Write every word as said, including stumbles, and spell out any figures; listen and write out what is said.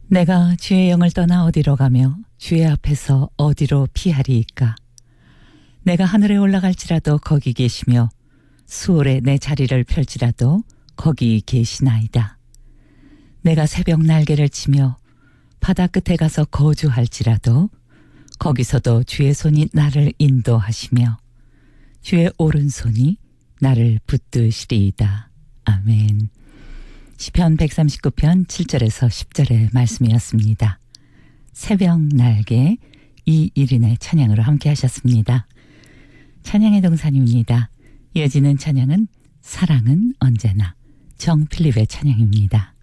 내가 주의 영을 떠나 어디로 가며 주의 앞에서 어디로 피하리이까. 내가 하늘에 올라갈지라도 거기 계시며 수월에 내 자리를 펼지라도 거기 계시나이다. 내가 새벽 날개를 치며 바다 끝에 가서 거주할지라도 거기서도 주의 손이 나를 인도하시며 주의 오른손이 나를 붙드시리이다. 아멘. 시편 백삼십구 편 칠 절에서 십 절의 말씀이었습니다. 새벽 날개 이일인의 찬양으로 함께 하셨습니다. 찬양의 동산입니다. 이어지는 찬양은 사랑은 언제나 정필립의 찬양입니다.